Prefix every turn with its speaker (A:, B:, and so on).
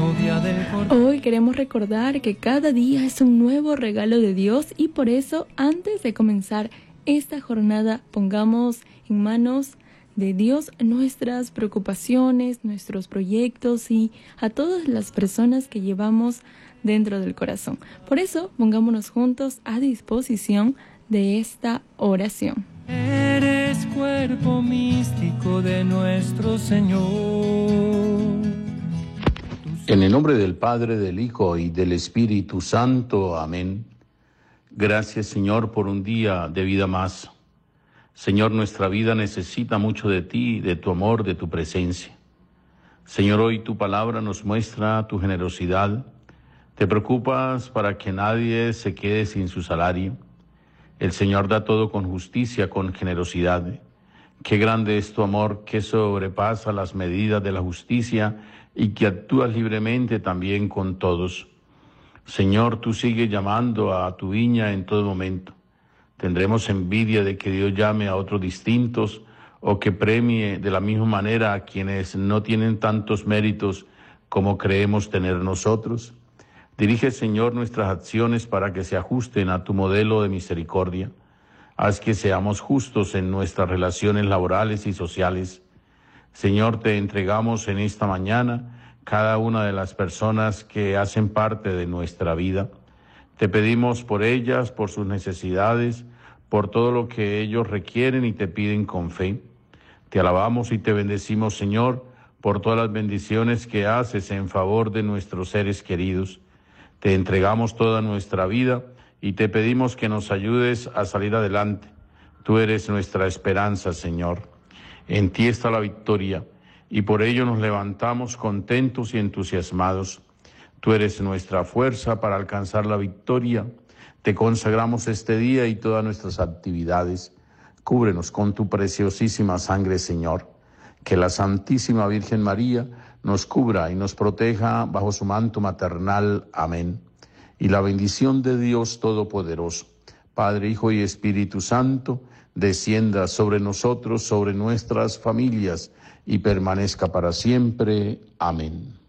A: Hoy queremos recordar que cada día es un nuevo regalo de Dios y por eso, antes de comenzar esta jornada, pongamos en manos de Dios nuestras preocupaciones, nuestros proyectos y a todas las personas que llevamos dentro del corazón. Por eso, pongámonos juntos a disposición de esta oración.
B: Eres cuerpo místico de nuestro Señor.
C: En el nombre del Padre, del Hijo y del Espíritu Santo. Amén. Gracias, Señor, por un día de vida más. Señor, nuestra vida necesita mucho de ti, de tu amor, de tu presencia. Señor, hoy tu palabra nos muestra tu generosidad. Te preocupas para que nadie se quede sin su salario. El Señor da todo con justicia, con generosidad. Qué grande es tu amor, que sobrepasa las medidas de la justicia y que actúas libremente también con todos. Señor, tú sigues llamando a tu viña en todo momento. ¿Tendremos envidia de que Dios llame a otros distintos o que premie de la misma manera a quienes no tienen tantos méritos como creemos tener nosotros? Dirige, Señor, nuestras acciones para que se ajusten a tu modelo de misericordia. Haz que seamos justos en nuestras relaciones laborales y sociales. Señor, te entregamos en esta mañana cada una de las personas que hacen parte de nuestra vida. Te pedimos por ellas, por sus necesidades, por todo lo que ellos requieren y te piden con fe. Te alabamos y te bendecimos, Señor, por todas las bendiciones que haces en favor de nuestros seres queridos. Te entregamos toda nuestra vida y te pedimos que nos ayudes a salir adelante. Tú eres nuestra esperanza, Señor. En ti está la victoria y por ello nos levantamos contentos y entusiasmados. Tú eres nuestra fuerza para alcanzar la victoria. Te consagramos este día y todas nuestras actividades. Cúbrenos con tu preciosísima sangre, Señor. Que la Santísima Virgen María nos cubra y nos proteja bajo su manto maternal. Amén. Y la bendición de Dios Todopoderoso, Padre, Hijo y Espíritu Santo, descienda sobre nosotros, sobre nuestras familias y permanezca para siempre. Amén.